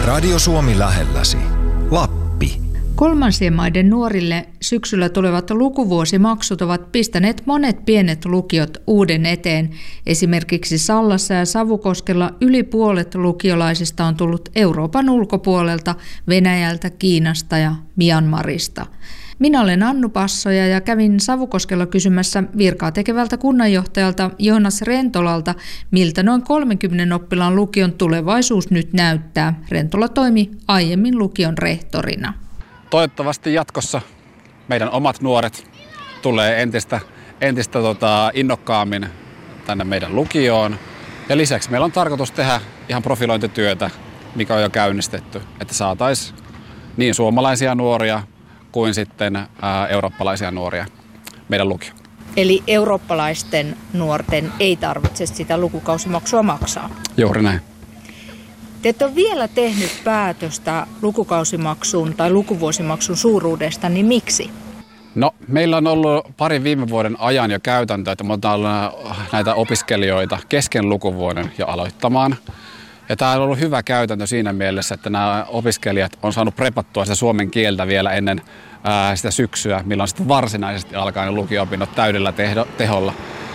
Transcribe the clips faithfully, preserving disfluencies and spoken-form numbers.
Radio Suomi lähelläsi. Lappi. Kolmansien maiden nuorille syksyllä tulevat lukuvuosimaksut ovat pistäneet monet pienet lukiot uuden eteen. Esimerkiksi Sallassa ja Savukoskella yli puolet lukiolaisista on tullut Euroopan ulkopuolelta, Venäjältä, Kiinasta ja Myanmarista. Minä olen Annu Passoja ja kävin Savukoskella kysymässä virkaa tekevältä kunnanjohtajalta Joonas Rentolalta, miltä noin kolmenkymmenen oppilaan lukion tulevaisuus nyt näyttää. Rentola toimi aiemmin lukion rehtorina. Toivottavasti jatkossa meidän omat nuoret tulee entistä, entistä tota, innokkaammin tänne meidän lukioon. Ja lisäksi meillä on tarkoitus tehdä ihan profilointityötä, mikä on jo käynnistetty, että saataisiin niin suomalaisia nuoria kuin sitten ää, eurooppalaisia nuoria meidän lukioon. Eli eurooppalaisten nuorten ei tarvitse sitä lukukausimaksua maksaa? Juuri näin. Te ette ole vielä tehnyt päätöstä lukukausimaksun tai lukuvuosimaksun suuruudesta, niin miksi? No, meillä on ollut parin viime vuoden ajan jo käytäntö, että me otetaan näitä opiskelijoita kesken lukuvuoden jo aloittamaan. Ja tämä on ollut hyvä käytäntö siinä mielessä, että nämä opiskelijat on saanut prepattua sitä suomen kieltä vielä ennen ää, sitä syksyä, milloin sitten varsinaisesti alkaa ne lukio-opinnot täydellä tehdo, teholla.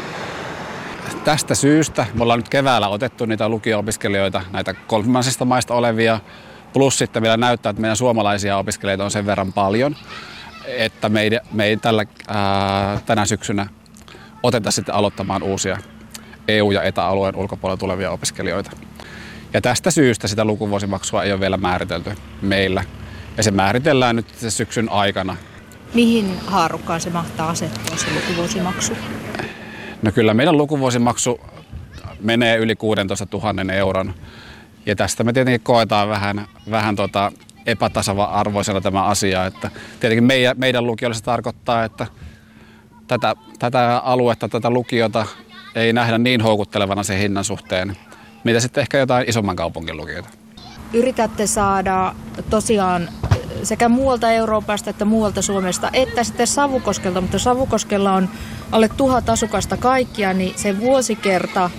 Tästä syystä me ollaan nyt keväällä otettu niitä lukio-opiskelijoita, näitä kolmansista maista olevia, plus sitten vielä näyttää, että meidän suomalaisia opiskelijoita on sen verran paljon, että me ei, me ei tällä, ää, tänä syksynä oteta sitten aloittamaan uusia E U- ja E T A-alueen ulkopuolella tulevia opiskelijoita. Ja tästä syystä sitä lukuvuosimaksua ei ole vielä määritelty meillä, ja se määritellään nyt syksyn aikana. Mihin haarukkaan se mahtaa asettua se lukuvuosimaksu? No kyllä meidän lukuvuosimaksu menee yli kuusitoista tuhatta euron. Ja tästä me tietenkin koetaan vähän, vähän tota epätasa-arvoisena tämä asia. Että tietenkin meidän, meidän lukiolle se tarkoittaa, että tätä, tätä aluetta, tätä lukiota ei nähdä niin houkuttelevana sen hinnan suhteen, mitä sitten ehkä jotain isomman kaupungin lukiota. Yritätte saada tosiaan sekä muualta Euroopasta että muualta Suomesta, että sitten Savukoskelta, mutta Savukoskella on alle tuhat asukasta kaikkia, niin se vuosikerta ää,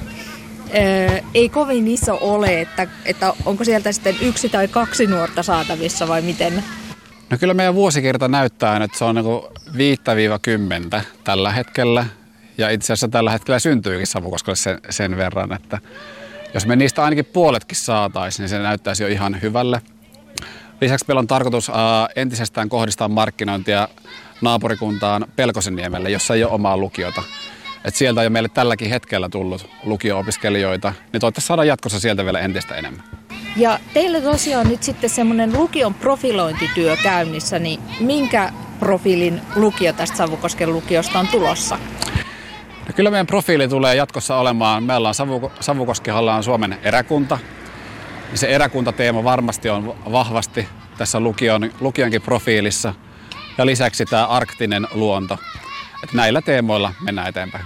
ei kovin iso ole, että, että onko sieltä sitten yksi tai kaksi nuorta saatavissa vai miten? No kyllä meidän vuosikerta näyttää, että se on niin viittä kymmentä tällä hetkellä, ja itse asiassa tällä hetkellä syntyykin Savukoskelle sen, sen verran, että jos me niistä ainakin puoletkin saataisiin, niin se näyttäisi jo ihan hyvälle. Lisäksi meillä on tarkoitus ää, entisestään kohdistaa markkinointia naapurikuntaan Pelkosenniemelle, jossa ei ole omaa lukiota. Et sieltä on jo meille tälläkin hetkellä tullut lukio-opiskelijoita, niin toivottavasti saadaan jatkossa sieltä vielä entistä enemmän. Ja teillä tosiaan nyt sitten semmoinen lukion profilointityö käynnissä, niin minkä profiilin lukio tästä Savukosken lukiosta on tulossa? No kyllä meidän profiili tulee jatkossa olemaan, me ollaan Savu, Savukoskella on Suomen eräkunta. Niin se eräkuntateema varmasti on vahvasti tässä lukion, lukionkin profiilissa. Ja lisäksi tämä arktinen luonto. Että näillä teemoilla mennään eteenpäin.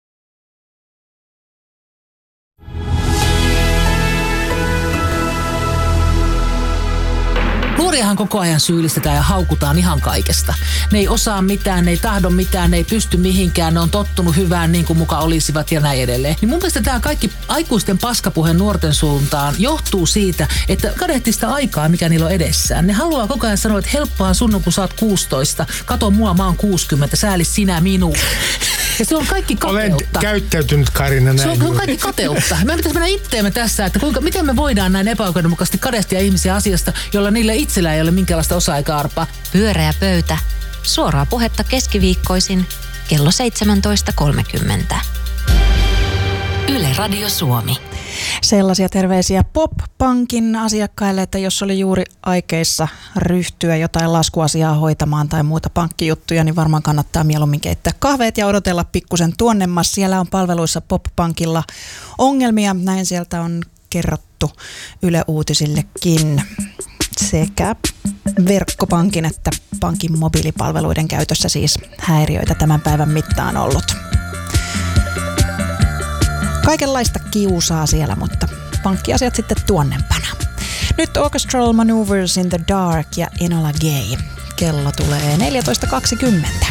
Nuoriahan koko ajan syyllistetään ja haukutaan ihan kaikesta. Ne ei osaa mitään, ne ei tahdo mitään, ne ei pysty mihinkään, ne on tottunut hyvään niin kuin muka olisivat ja näin edelleen. Niin mun mielestä tämä kaikki aikuisten paskapuhe nuorten suuntaan johtuu siitä, että kadehtii sitä aikaa, mikä niillä on edessään. Ne haluaa koko ajan sanoa, että helppohan sun on, kun sä oot kuusitoista. Kato mua, mä oon kuusikymmentä, sääli sinä minua. Ja se on kaikki kateutta. Olen käyttäytynyt, Karina, näin. Se on, se on kaikki kateutta. Me pitäisi mennä itteemme tässä, että kuinka, miten me voidaan näin epäoikeudenmukaisesti kadehtia ihmisiä asiasta, jolla niille itsellä ei ole minkäänlaista osaa eikä arpaa. Pyöreä pöytä. Suoraa puhetta keskiviikkoisin kello seitsemäntoista kolmekymmentä. Yle Radio Suomi. Sellaisia terveisiä Pop-pankin asiakkaille, että jos oli juuri aikeissa ryhtyä jotain laskuasiaa hoitamaan tai muuta pankkijuttuja, niin varmaan kannattaa mieluummin keittää kahveet ja odotella pikkusen tuonnemmas. Siellä on palveluissa Pop-pankilla ongelmia, näin sieltä on kerrottu Yle Uutisillekin. Sekä verkkopankin että pankin mobiilipalveluiden käytössä siis häiriöitä tämän päivän mittaan ollut. Kaikenlaista kiusaa siellä, mutta pankkiasiat sitten tuonnempana. Nyt Orchestral Maneuvers in the Dark ja Enola Gay. Kello tulee neljätoista kaksikymmentä.